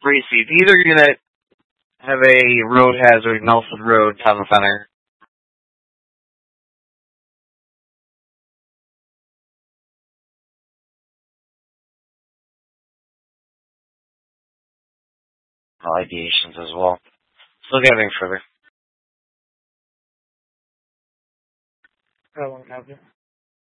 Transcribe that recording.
Racy, it's either gonna have a road hazard, Nelson Road, Town Center. Ideations as well. Still getting further. How long have you?